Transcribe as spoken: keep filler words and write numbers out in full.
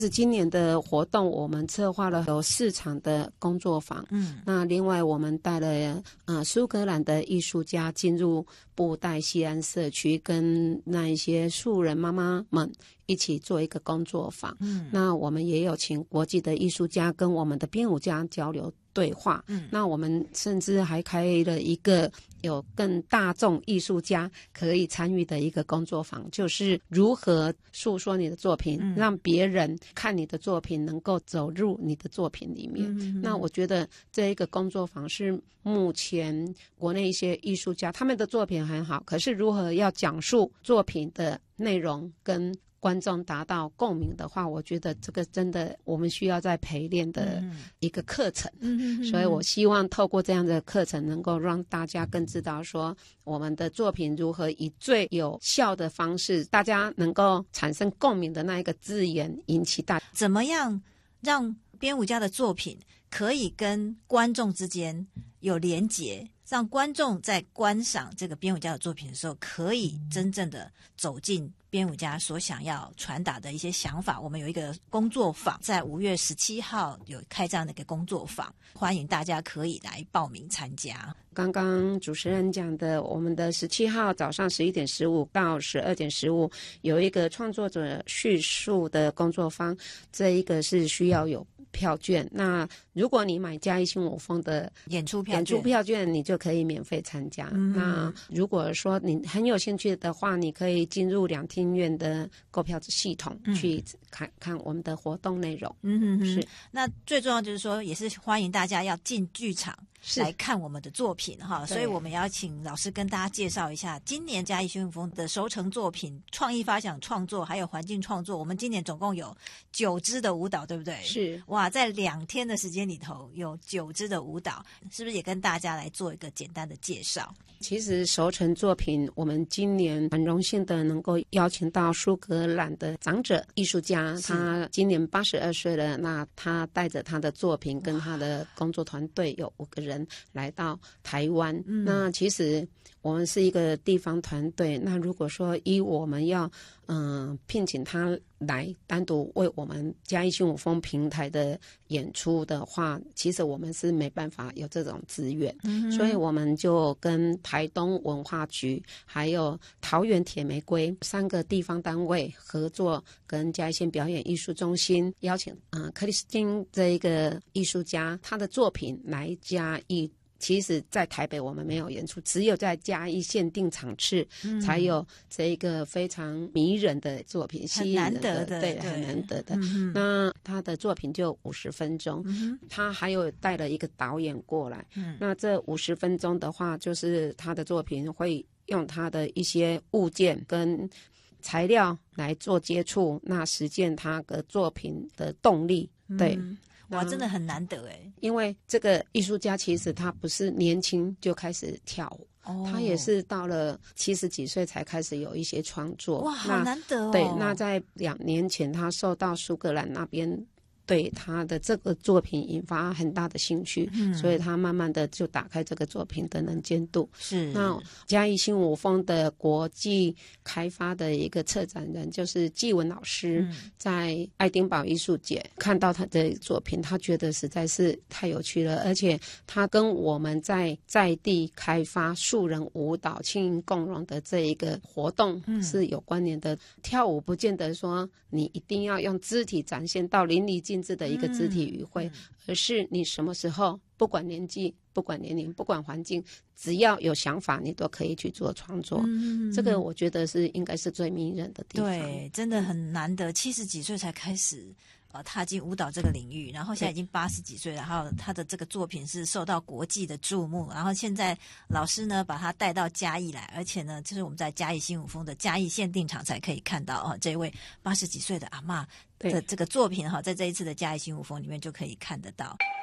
是今年的活动，我们策划了有四场的工作坊。嗯，那另外我们带了呃苏格兰的艺术家进入布袋西安社区，跟那一些素人妈妈们一起做一个工作坊。嗯，那我们也有请国际的艺术家跟我们的编舞家交流对话。嗯，那我们甚至还开了一个有更大众艺术家可以参与的一个工作坊，就是如何诉说你的作品，嗯，让别人看你的作品能够走入你的作品里面。嗯，那我觉得这一个工作坊是目前国内一些艺术家他们的作品很好，可是如何要讲述作品的内容跟观众达到共鸣的话，我觉得这个真的我们需要在陪练的一个课程。嗯，所以我希望透过这样的课程能够让大家更知道说我们的作品如何以最有效的方式，大家能够产生共鸣的那一个字眼引起大家。 怎么样让编舞家的作品可以跟观众之间有连结，让观众在观赏这个编舞家的作品的时候可以真正的走进编舞家所想要传达的一些想法。我们有一个工作坊，在五月十七号有开这样的一个工作坊，欢迎大家可以来报名参加。 刚刚主持人讲的，我们的十七号早上十一点十五到十二点十五有一个创作者叙述的工作坊，这一个是需要有票券。那如果你买嘉义新舞风的演出票券， 演出票券你就可以免费参加。嗯，那如果说你很有兴趣的话，你可以进入两厅院的购票系统，嗯，去看看我们的活动内容。 嗯哼哼，是。那最重要就是说，也是欢迎大家要进剧场来看我们的作品哈，所以我们要请老师跟大家介绍一下今年嘉义新舞风的熟成作品、创意发想创作还有环境创作。我们今年总共有九支的舞蹈，对不对？ 是。 哇，在两天的时间里头有九支的舞蹈，是不是也跟大家来做一个简单的介绍？ 其实熟成作品我们今年很荣幸的能够邀请到苏格兰的长者艺术家，他今年八十二岁了，那他带着他的作品跟他的工作团队有五个人来到台湾。嗯，那其实我们是一个地方团队，那如果说依我们要嗯、呃、聘请他来单独为我们嘉义新舞风平台的演出的话，其实我们是没办法有这种资源。嗯，所以我们就跟台东文化局还有桃园铁玫瑰三个地方单位合作，跟嘉义县表演艺术中心邀请嗯、呃、克里斯汀这一个艺术家他的作品来嘉义。其实在台北我们没有演出，只有在嘉义限定场次、嗯、才有这一个非常迷人的作品，吸引人的， 很难得的， 对， 对， 很难得的。 嗯， 那他的作品就五十分钟、嗯、他还有带了一个导演过来、嗯、那这五十分钟的话，就是他的作品会用他的一些物件跟材料来做接触，那实践他的作品的动力。对、嗯哇，真的很难得哎！ 因为这个艺术家其实他不是年轻就开始跳舞，哦、他也是到了七十几岁才开始有一些创作。 哇，好难得哦！ 对，那在两年前他受到苏格兰那边对他的这个作品引发很大的兴趣、嗯、所以他慢慢的就打开这个作品的能见度。 是。 那嘉义新舞风的国际开发的一个策展人就是纪文老师、嗯、在爱丁堡艺术节看到他的作品，他觉得实在是太有趣了，而且他跟我们在在地开发素人舞蹈轻盈共融的这一个活动是有关联的、嗯、跳舞不见得说你一定要用肢体展现到淋漓尽致的一个肢体语汇、嗯嗯、而是你什么时候不管年纪不管年龄不管环境，只要有想法你都可以去做创作、嗯、这个我觉得是应该是最迷人的地方。 对，真的很难得，七十几岁才开始呃，踏进舞蹈这个领域，然后现在已经八十几岁，然后他的这个作品是受到国际的注目，然后现在老师呢把他带到嘉义来，而且呢就是我们在嘉义新舞风的嘉义限定场才可以看到哦，这位八十几岁的阿嬷的这个作品哈，在这一次的嘉义新舞风里面就可以看得到。